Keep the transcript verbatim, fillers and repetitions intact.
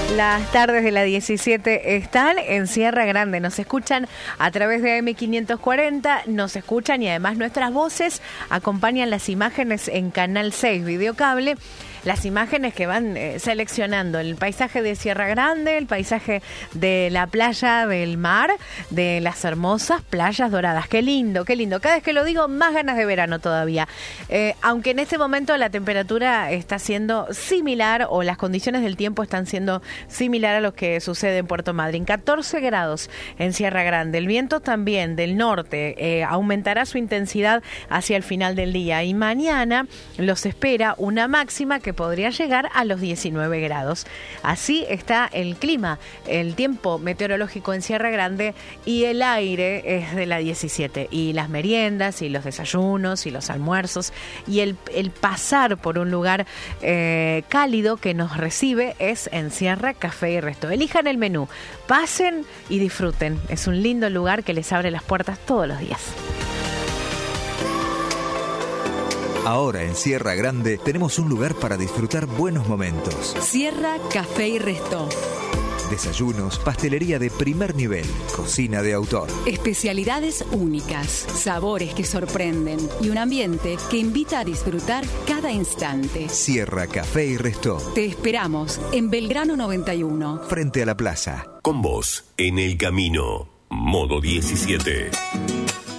Las tardes de la diecisiete están en Sierra Grande. Nos escuchan a través de A M quinientos cuarenta, nos escuchan y además nuestras voces acompañan las imágenes en Canal seis Videocable. Las imágenes que van eh, seleccionando el paisaje de Sierra Grande, el paisaje de la playa del mar, de las hermosas playas doradas. Qué lindo, qué lindo. Cada vez que lo digo, más ganas de verano todavía. Eh, aunque en este momento la temperatura está siendo similar o las condiciones del tiempo están siendo similar a lo que sucede en Puerto Madryn. catorce grados en Sierra Grande. El viento también del norte eh, aumentará su intensidad hacia el final del día. Y mañana los espera una máxima que podría llegar a los diecinueve grados. Así está el clima, el tiempo meteorológico en Sierra Grande, y el aire es de la diecisiete. Y las meriendas y los desayunos y los almuerzos y el, el pasar por un lugar eh, cálido que nos recibe es en Sierra Café y Resto. Elijan el menú, pasen y disfruten. Es un lindo lugar que les abre las puertas todos los días. Ahora en Sierra Grande tenemos un lugar para disfrutar buenos momentos. Sierra Café y Resto. Desayunos, pastelería de primer nivel, cocina de autor. Especialidades únicas, sabores que sorprenden y un ambiente que invita a disfrutar cada instante. Sierra Café y Resto. Te esperamos en Belgrano noventa y uno. Frente a la plaza. Con vos, en el camino. Modo diecisiete.